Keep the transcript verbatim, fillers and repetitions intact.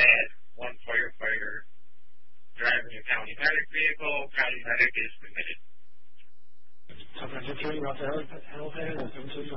add one firefighter driving a county medic vehicle. County medic is permitted. San Francisco iba a hacer algo,